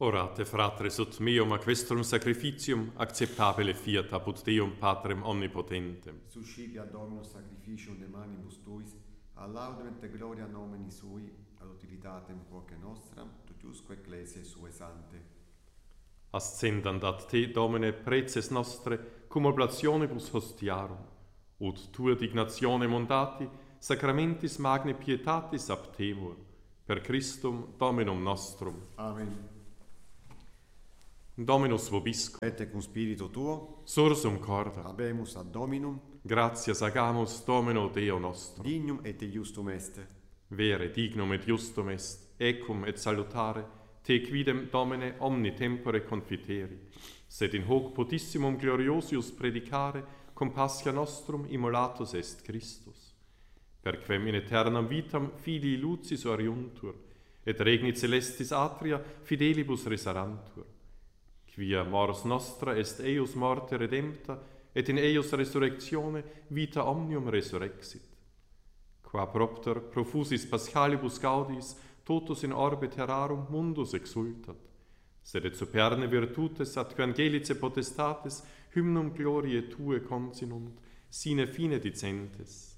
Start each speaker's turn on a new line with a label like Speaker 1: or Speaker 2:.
Speaker 1: Orate, fratres, ut meum a questrum sacrificium acceptabile fiat apud Deum Patrem omnipotentem.
Speaker 2: Suscipia Dominus sacrificium de manibus tuis, ad laudem et gloria nomini sui, ad utilitatem quoque nostram, totiusque ecclesiae sue sante.
Speaker 1: Ascendant ad te, Domine, preces nostre, cum oblationibus hostiarum, ut tua dignatione mondati, sacramentis magni pietatis aptemur, per Christum Dominum nostrum.
Speaker 2: Amen.
Speaker 1: Dominus vobiscum,
Speaker 2: Et cum spiritu tuo,
Speaker 1: sursum corda,
Speaker 2: habemus ad Dominum,
Speaker 1: gratias agamus Domino Deo nostro.
Speaker 2: dignum et iustum est.
Speaker 1: Vere dignum et justum est, ecum et salutare, te quidem Domine omni tempore confiteri, sed in hoc potissimum gloriosius predicare, cum passia nostrum immolatus est Christus. Perquem in aeternam vitam filii lucis oriuntur, et regni celestis atria fidelibus resarantur. Quia mors nostra est eius morte redempta, et in eius resurrectione vita omnium resurrexit. Qua propter profusis paschalibus gaudis, totus in orbe terrarum mundus exultat, sed et superne virtutes atque angelice potestates hymnum gloriae tue consinunt, sine fine dicentes.